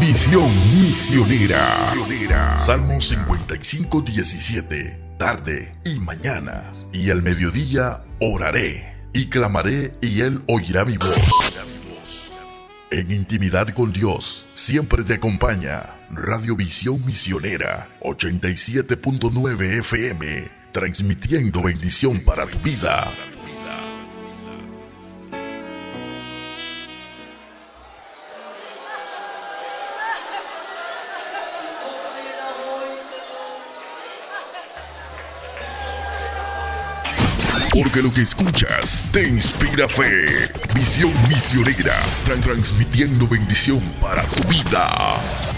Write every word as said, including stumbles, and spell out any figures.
Visión misionera. Salmo cincuenta y cinco, diecisiete. Tarde y mañana y al mediodía oraré y clamaré y Él oirá mi voz. En intimidad con Dios siempre te acompaña Radio Visión Misionera ochenta y siete punto nueve F M, transmitiendo bendición para tu vida. Porque lo que escuchas te inspira fe. Visión misionera, tran- transmitiendo bendición para tu vida.